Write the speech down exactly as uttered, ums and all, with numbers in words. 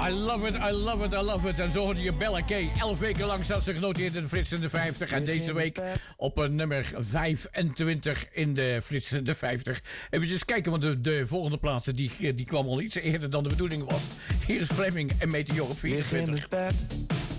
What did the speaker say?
I love it, I love it, I love it. En zo hoorde je Bella K. Elf weken lang staat ze genoteerd in de Flits in de vijftig. En deze week op een nummer vijfentwintig in de Flits in de vijftig. Even kijken, want de, de volgende plaats die, die kwam al iets eerder dan de bedoeling was. Hier is Fleming en Meteor op vierentwintig. Lig in het bed,